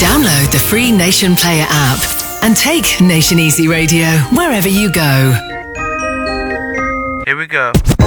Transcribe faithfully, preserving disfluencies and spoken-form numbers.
Download the free Nation Player app and take Nation Easy Radio wherever you go. Here we go.